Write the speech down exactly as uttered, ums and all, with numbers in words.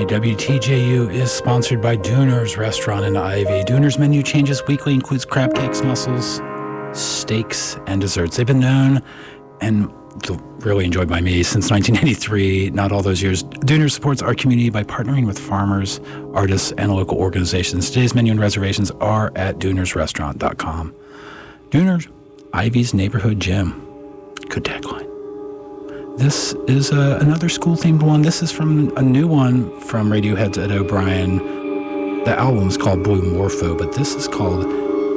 W T J U is sponsored by Dooner's Restaurant in Ivy. Dooner's menu changes weekly, includes crab cakes, mussels, steaks, and desserts. They've been known and really enjoyed by me since nineteen eighty-three, not all those years. Dooner supports our community by partnering with farmers, artists, and local organizations. Today's menu and reservations are at dooners restaurant dot com. Dooner, Ivy's neighborhood gym. Good tagline. This is uh, another school-themed one. This is from a new one from Radiohead's Ed O'Brien. The album's called Blue Morpho, but this is called